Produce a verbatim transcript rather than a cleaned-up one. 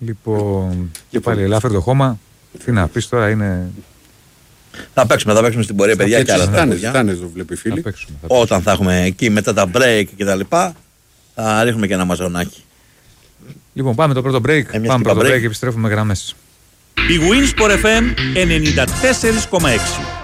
Λοιπόν, και πάλι ελάφρυ το χώμα. Τι να πεις τώρα, είναι. Θα παίξουμε, θα παίξουμε στην πορεία, παιδιά. Και άλλα θα το βλέπει φίλοι. Θα παίξουμε, θα Όταν θα έχουμε εκεί μετά τα break και τα λοιπά, θα ρίχνουμε και ένα μαζονάκι. Λοιπόν, πάμε το πρώτο break. Εμείς πάμε πρώτο break break και επιστρέφουμε με γραμμές. Η Winsport εφ εμ ενενήντα τέσσερα κόμμα έξι.